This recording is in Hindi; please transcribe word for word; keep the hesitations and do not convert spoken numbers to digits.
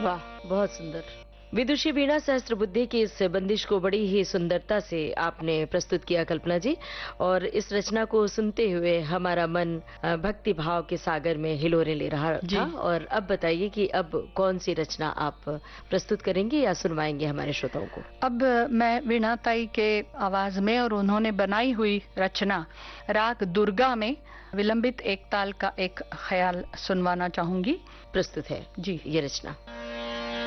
वाह, बहुत सुंदर। विदुषी वीणा सहस्त्रबुद्धि की इस बंदिश को बड़ी ही सुंदरता से आपने प्रस्तुत किया कल्पना जी, और इस रचना को सुनते हुए हमारा मन अ, भक्ति भाव के सागर में हिलोरे ले रहा जी। था। और अब बताइए कि अब कौन सी रचना आप प्रस्तुत करेंगे या सुनवाएंगे हमारे श्रोताओं को? अब मैं वीणा ताई के आवाज में और उन्होंने बनाई हुई रचना राग दुर्गा में विलंबित एक ताल का एक ख्याल सुनवाना चाहूंगी। प्रस्तुत है जी। ये रचना।